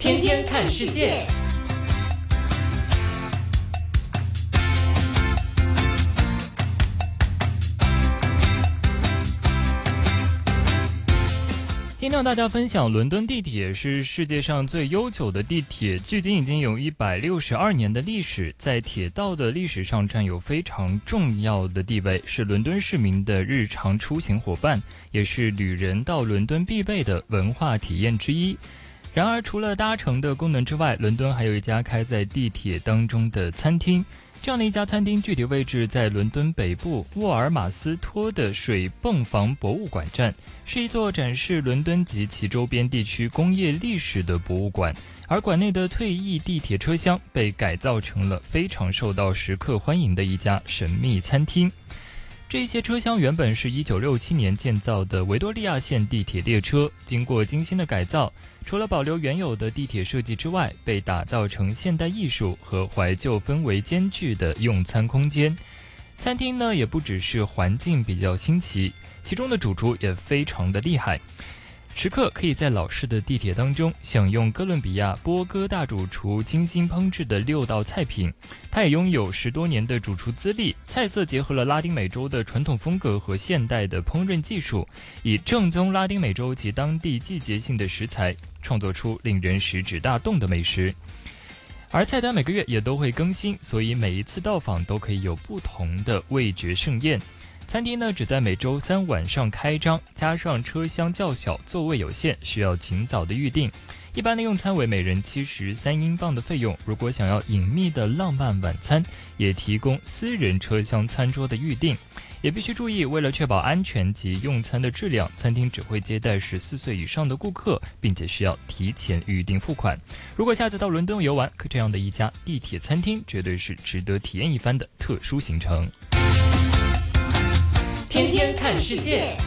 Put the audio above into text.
天天看世界。今天和大家分享，伦敦地铁是世界上最悠久的地铁，距今已经有162年的历史，在铁道的历史上占有非常重要的地位，是伦敦市民的日常出行伙伴，也是旅人到伦敦必备的文化体验之一。然而，除了搭乘的功能之外，伦敦还有一家开在地铁当中的餐厅。这样的一家餐厅具体位置在伦敦北部沃尔马斯托的水泵房博物馆站，是一座展示伦敦及其周边地区工业历史的博物馆，而馆内的退役地铁车厢被改造成了非常受到食客欢迎的一家神秘餐厅。这些车厢原本是1967年建造的维多利亚线地铁列车，经过精心的改造，除了保留原有的地铁设计之外，被打造成现代艺术和怀旧氛围兼具的用餐空间。餐厅呢，也不只是环境比较新奇，其中的主厨也非常的厉害。食客可以在老式的地铁当中享用哥伦比亚波哥大主厨精心烹制的6道菜品，他也拥有10多年的主厨资历，菜色结合了拉丁美洲的传统风格和现代的烹饪技术，以正宗拉丁美洲及当地季节性的食材，创作出令人食指大动的美食。而菜单每个月也都会更新，所以每一次到访都可以有不同的味觉盛宴。餐厅呢只在每周3晚上开张，加上车厢较小，座位有限，需要尽早的预定。一般的用餐为每人73英镑的费用，如果想要隐秘的浪漫晚餐，也提供私人车厢餐桌的预定。也必须注意，为了确保安全及用餐的质量，餐厅只会接待14岁以上的顾客，并且需要提前预定付款。如果下次到伦敦游玩，这样的一家地铁餐厅绝对是值得体验一番的特殊行程。天天看世界。